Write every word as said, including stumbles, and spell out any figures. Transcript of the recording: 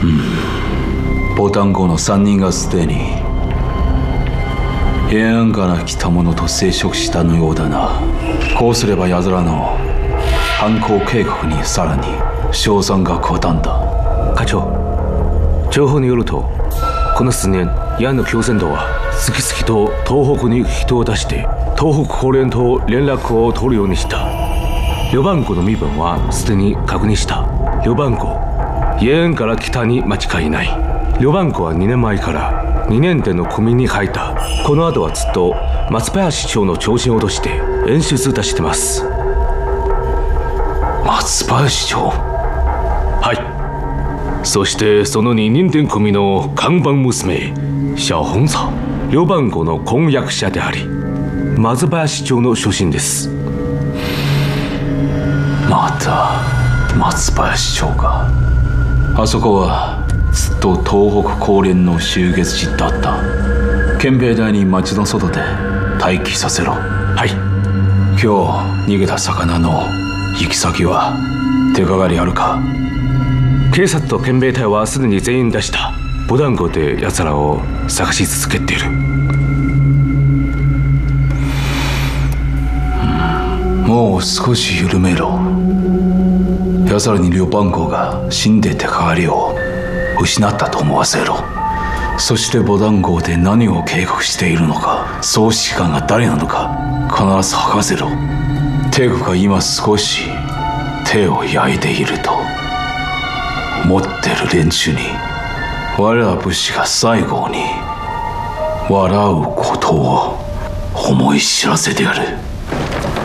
ボタン号のさんにんがすでに平安から来た者と接触したのようだな。こうすれば奴らの犯行計画にさらに勝算が加担だ。 課長、情報によるとこの数年ヤンの強戦道は次々と東北に人を出して東北高連と連絡を取るようにした。旅番号の身分はすでに確認した。旅番号平安から北に間違いない。旅番号はにねんまえからにねんでの組に入った。この後はずっと松林市長の調子を落として演出出してます。 松林市長？ はい。そしてその二人伝組の看板娘小紅草、旅番号の婚約者であり松林市長の初心です。 また松林市長か。あそこはずっと東北高連の集結地だった。憲兵隊に町の外で待機させろ。 はい。 今日逃げた魚の行き先は手がかりあるか？ 警察と憲兵隊はすでに全員出した。ボタン号で奴らを探し続けている。 もう少し緩めろ。奴らに旅番号が死んで手がかりを失ったと思わせろ。そしてボタン号で何を計画しているのか、総指揮官が誰なのか必ず吐かせろ。帝国が今少し手を焼いていると思ってる連中に我ら武士が最後に笑うことを思い知らせてやる。